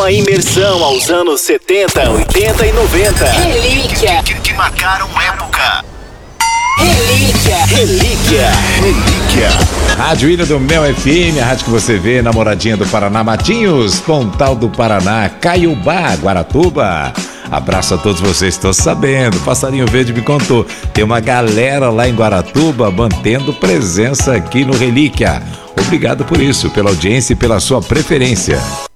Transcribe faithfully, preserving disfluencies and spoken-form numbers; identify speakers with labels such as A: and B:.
A: Uma imersão aos anos setenta, oitenta e noventa.
B: Relíquia.
A: Que, que, que marcaram época.
B: Relíquia.
A: Relíquia. Relíquia.
C: Rádio Ilha do Mel F M, a rádio que você vê, namoradinha do Paraná, Matinhos, Pontal do Paraná, Caiubá, Guaratuba. Abraço a todos vocês, estou sabendo, Passarinho Verde me contou, tem uma galera lá em Guaratuba mantendo presença aqui no Relíquia. Obrigado por isso, pela audiência e pela sua preferência.